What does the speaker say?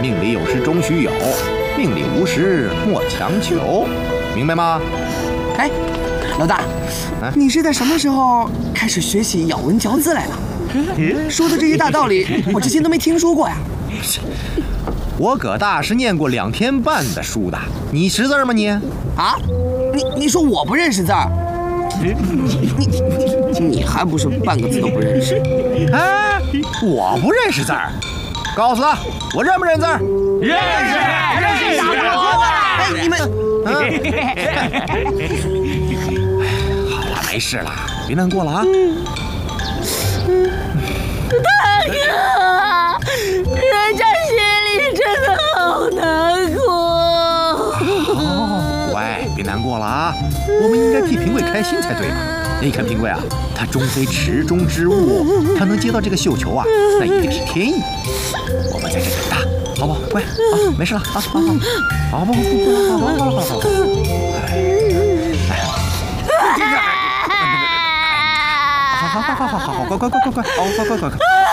命里有时终须有，命里无时莫强求，明白吗？ 哎，老大，你是在什么时候开始学习咬文嚼字来了？说的这些大道理，我之前都没听说过呀。 我葛大是念过2天半的书的，你识字吗你？ 啊？你说我不认识字儿？你还不是半个字都不认识？ 哎，我不认识字儿，告诉他我认不认字儿？ 认识， 打过来！哎，你们， 好了，没事了，别难过了啊。 大哥，人家心里真的好难过。 喂，别难过了啊，我们应该替评贵开心才对嘛。你看评贵啊，他终非池中之物，他能接到这个绣球啊，那一定是天意。我们在这等他，好不好？乖啊，没事了啊，好，好，不，好。好，乖，好，乖。